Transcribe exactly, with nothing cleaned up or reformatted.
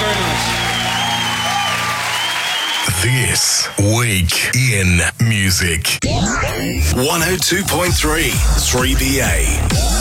very much. This Week in Music. one oh two point three, three B A.